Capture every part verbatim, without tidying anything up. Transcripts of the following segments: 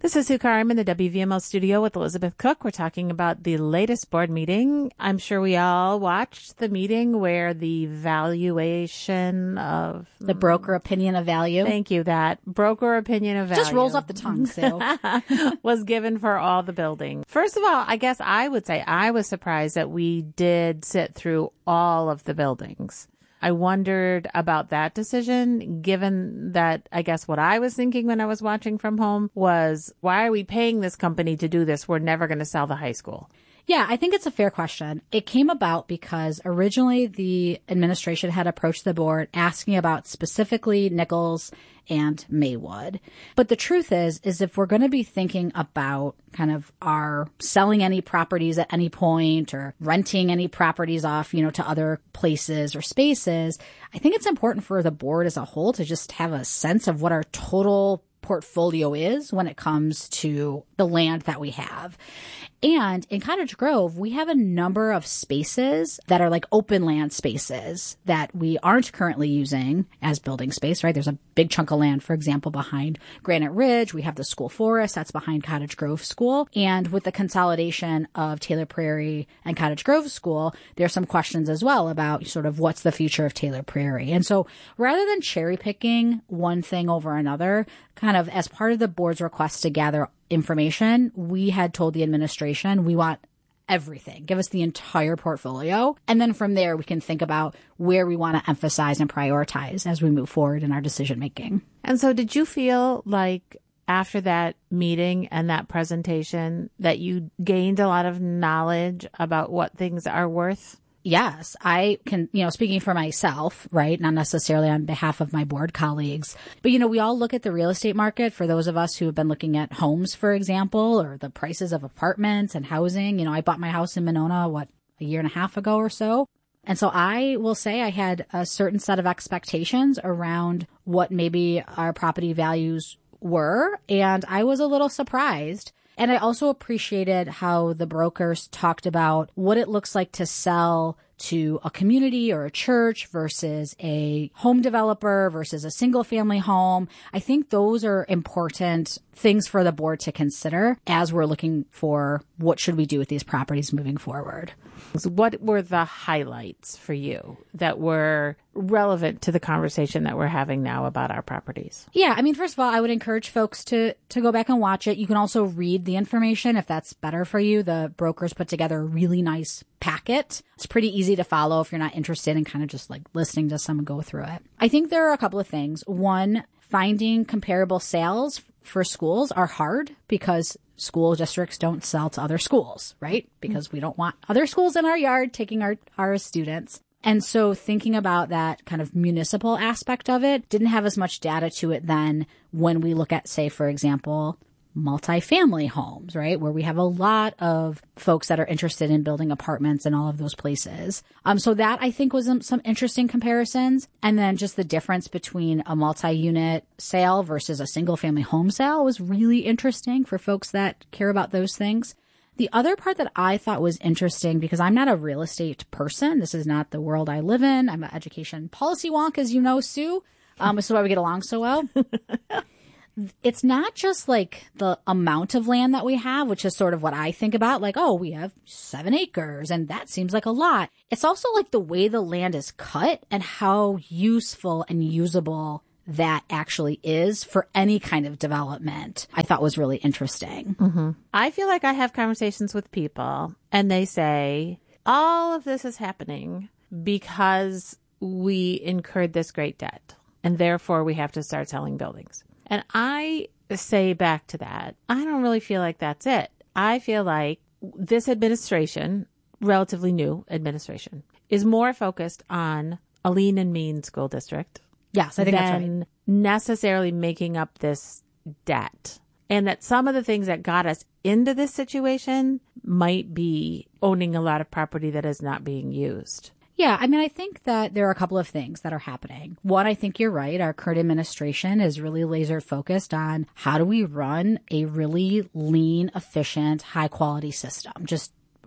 This is Sue Carr. I'm in the W V M L studio with Elizabeth Cook. We're talking about the latest board meeting. I'm sure we all watched the meeting where the valuation of... The broker opinion of value. Thank you. That broker opinion of value. Just rolls off the tongue, Sue. was given for all the buildings. First of all, I guess I would say I was surprised that we did sit through all of the buildings. I wondered about that decision, given that I guess what I was thinking when I was watching from home was, why are we paying this company to do this? We're never going to sell the high school. Yeah, I think it's a fair question. It came about because originally the administration had approached the board asking about specifically Nichols and Maywood. But the truth is, is if we're going to be thinking about kind of our selling any properties at any point or renting any properties off, you know, to other places or spaces, I think it's important for the board as a whole to just have a sense of what our total portfolio is when it comes to the land that we have. And in Cottage Grove, we have a number of spaces that are like open land spaces that we aren't currently using as building space, right? There's a big chunk of land, for example, behind Granite Ridge. We have the school forest that's behind Cottage Grove School. And with the consolidation of Taylor Prairie and Cottage Grove School, there's some questions as well about sort of what's the future of Taylor Prairie. And so rather than cherry picking one thing over another, kind of as part of the board's request to gather information, we had told the administration we want everything. Give us the entire portfolio. And then from there, we can think about where we want to emphasize and prioritize as we move forward in our decision making. And so did you feel like after that meeting and that presentation that you gained a lot of knowledge about what things are worth? Yes, I can, you know, speaking for myself, right, not necessarily on behalf of my board colleagues, but, you know, we all look at the real estate market for those of us who have been looking at homes, for example, or the prices of apartments and housing. You know, I bought my house in Monona, what, a year and a half ago or so. And so I will say I had a certain set of expectations around what maybe our property values were, and I was a little surprised. And I also appreciated how the brokers talked about what it looks like to sell to a community or a church versus a home developer versus a single family home. I think those are important things for the board to consider as we're looking for what should we do with these properties moving forward. So what were the highlights for you that were relevant to the conversation that we're having now about our properties? Yeah, I mean, first of all, I would encourage folks to to go back and watch it. You can also read the information if that's better for you. The brokers put together a really nice packet. It's pretty easy to follow if you're not interested in kind of just like listening to someone go through it. I think there are a couple of things. One, finding comparable sales for schools are hard because school districts don't sell to other schools, right? Because we don't want other schools in our yard taking our, our students. And so thinking about that kind of municipal aspect of it didn't have as much data to it then when we look at, say, for example, multifamily homes, right? Where we have a lot of folks that are interested in building apartments in all of those places. Um, so that I think was some, some interesting comparisons. And then just the difference between a multi-unit sale versus a single family home sale was really interesting for folks that care about those things. The other part that I thought was interesting, because I'm not a real estate person, this is not the world I live in. I'm an education policy wonk, as you know, Sue. Um, this is why we get along so well. It's not just like the amount of land that we have, which is sort of what I think about, like, oh, we have seven acres and that seems like a lot. It's also like the way the land is cut and how useful and usable that actually is for any kind of development, I thought was really interesting. Mm-hmm. I feel like I have conversations with people and they say, all of this is happening because we incurred this great debt and therefore we have to start selling buildings. And I say back to that, I don't really feel like that's it. I feel like this administration, relatively new administration, is more focused on a lean and mean school district. Yes, I think that's right. Than necessarily making up this debt. And that some of the things that got us into this situation might be owning a lot of property that is not being used. Yeah, I mean, I think that there are a couple of things that are happening. One, I think you're right. Our current administration is really laser focused on how do we run a really lean, efficient, high quality system, just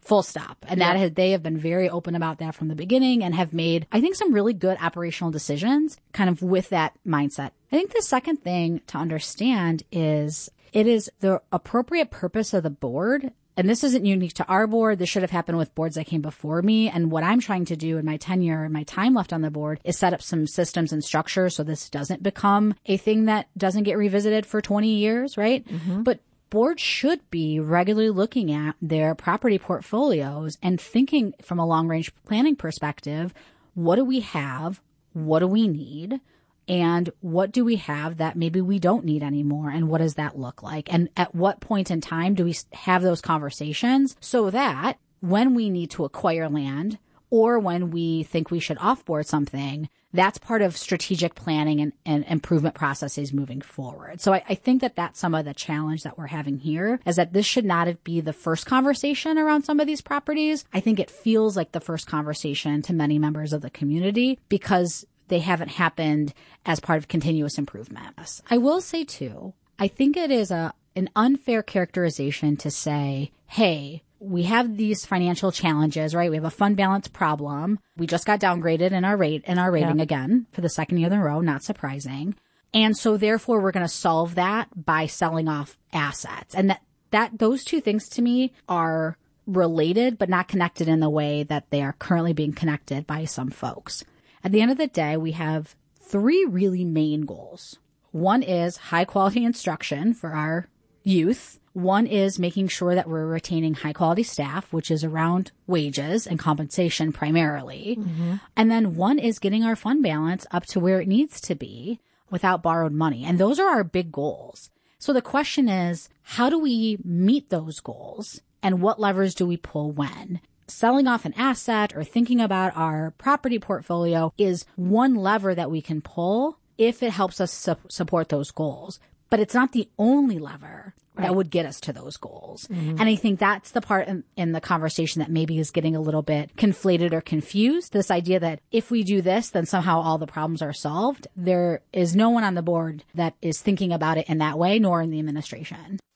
Full stop. And Yeah. that has, they have been very open about that from the beginning and have made, I think, some really good operational decisions kind of with that mindset. I think the second thing to understand is it is the appropriate purpose of the board. And this isn't unique to our board. This should have happened with boards that came before me. And what I'm trying to do in my tenure and my time left on the board is set up some systems and structures so this doesn't become a thing that doesn't get revisited for twenty years, right? Mm-hmm. But boards should be regularly looking at their property portfolios and thinking from a long-range planning perspective, what do we have? What do we need? And what do we have that maybe we don't need anymore? And what does that look like? And at what point in time do we have those conversations so that when we need to acquire land or when we think we should offboard something, that's part of strategic planning and, and improvement processes moving forward. So I, I think that that's some of the challenge that we're having here is that this should not have be the first conversation around some of these properties. I think it feels like the first conversation to many members of the community because they haven't happened as part of continuous improvement. I will say too, I think it is a an unfair characterization to say, hey, we have these financial challenges, right? We have a fund balance problem. We just got downgraded in our rate in our rating yeah. again for the second year in a row, not surprising. And so therefore we're going to solve that by selling off assets. And that, that those two things to me are related, but not connected in the way that they are currently being connected by some folks. At the end of the day, we have three really main goals. One is high quality instruction for our youth. One is making sure that we're retaining high quality staff, which is around wages and compensation primarily. Mm-hmm. And then one is getting our fund balance up to where it needs to be without borrowed money. And those are our big goals. So the question is, how do we meet those goals and what levers do we pull when? Selling off an asset or thinking about our property portfolio is one lever that we can pull if it helps us su- support those goals. But it's not the only lever right. that would get us to those goals. Mm-hmm. And I think that's the part in, in the conversation that maybe is getting a little bit conflated or confused. This idea that if we do this, then somehow all the problems are solved. There is no one on the board that is thinking about it in that way, nor in the administration.